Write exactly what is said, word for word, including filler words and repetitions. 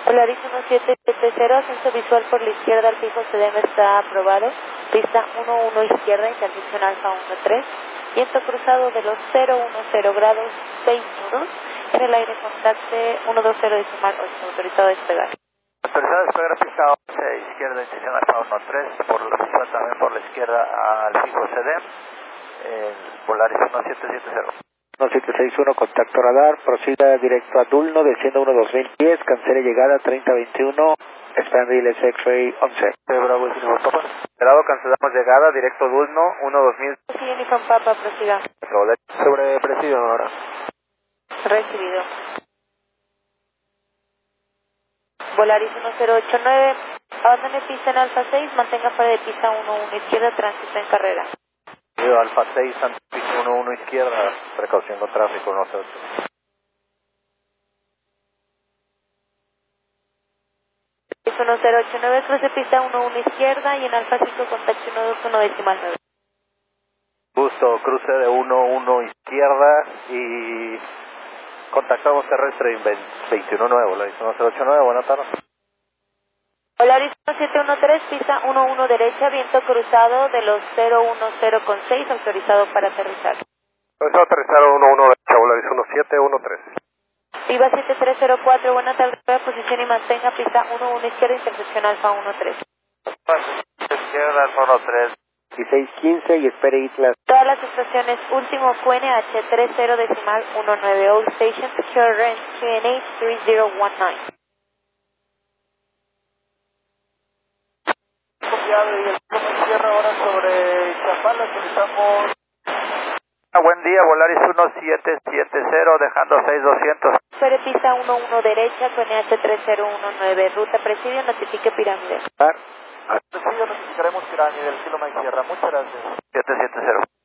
Polaris uno siete siete cero, ascenso visual por la izquierda al fijo C D M está aprobado. Pista uno uno izquierda, intercepción alfa uno tres. Viento cruzado de los cero uno cero grados, seis nudos. En el aire contacte uno dos cero decimal ocho, autorizado a despegar. Autorizado a despegar pista once, izquierda, intención alfa uno tres, por la visual también por la izquierda al fijo C D M. El Polaris uno siete siete cero. uno siete seis uno, contacto radar, prosiga directo a Dulno, descienda uno dos mil diez, cancele llegada treinta veintiuno, expandiles X-Ray once. Bravo, Uniform Papa. Esperado, cancelamos llegada, directo Dulno, uno dos mil. Sí, Uniform Papa, prosiga. Sobre presidio ahora. Recibido. Volaris uno cero ocho nueve, abandone pista en alfa seis, mantenga fuera de pista uno uno izquierda, tránsito en carrera. Alfa seis, pista uno uno izquierda, precaución con tráfico, uno cero ocho. uno cero ocho nueve, cruce pista uno uno izquierda y en alfa cinco contacto uno dos uno decimal nueve. Gusto, cruce de uno uno izquierda y contactamos terrestre en veintiuno nueve, Volaris uno cero ocho nueve, buenas tardes. Volaris uno siete uno tres, pista uno uno derecha, viento cruzado de los cero uno cero con seis, autorizado para aterrizar. Autorizado a aterrizar uno uno derecha, Volaris uno siete uno tres. Viva siete tres cero cuatro, buena tarde, posición y mantenga pista uno uno izquierda, intercepción alfa uno tres. Izquierda, alfa uno tres. dieciséis quince y espere Islas. Todas las estaciones, último Q N H treinta decimal diecinueve, all stations, secure range Q N H treinta diecinueve. Confiado y el turno cierra ahora sobre Chapala, utilizamos... Buen día, Volaris uno siete siete cero, dejando seis doscientos. Espere pista uno uno derecha, Q N H treinta diecinueve, ruta presidio, notifique pirámide. Presidio, notificaremos pirámide, el kilómetro Sierra, muchas gracias. siete siete cero.